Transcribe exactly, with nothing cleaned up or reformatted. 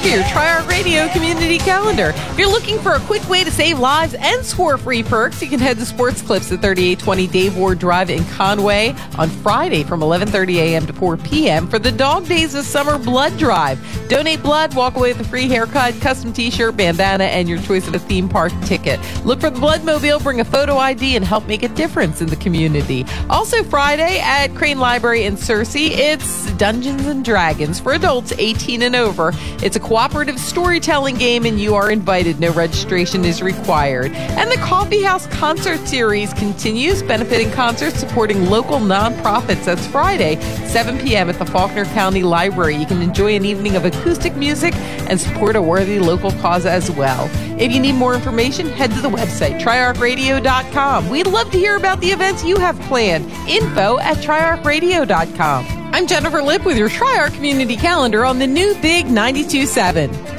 for your TriArc Radio community calendar. If you're looking for a quick way to save lives and score free perks, you can head to Sports Clips at thirty-eight twenty Dave Ward Drive in Conway on Friday from eleven thirty a.m. to four p.m. for the Dog Days of Summer Blood Drive. Donate blood, walk away with a free haircut, custom t-shirt, bandana, and your choice of a theme park ticket. Look for the Bloodmobile, bring a photo I D, and help make a difference in the community. Also Friday at Crane Library in Searcy, it's Dungeons and Dragons for adults eighteen and over. It's a cooperative storytelling game, and you are invited. No registration is required. And the Coffee House Concert Series continues, benefiting concerts supporting local nonprofits. That's Friday, seven p.m. at the Faulkner County Library. You can enjoy an evening of acoustic music and support a worthy local cause as well. If you need more information, head to the website, tri arc radio dot com. We'd love to hear about the events you have planned. Info at tri arc radio dot com. I'm Jennifer Lipp with your TriArc Community Calendar on the new Big ninety-two point seven.